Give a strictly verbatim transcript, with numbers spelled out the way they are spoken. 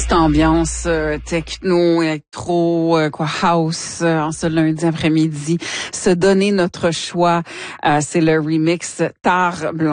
Petite ambiance euh, techno, électro, euh, quoi, house euh, en ce lundi après-midi. Se donner notre choix, euh, c'est le remix Tard Blanc.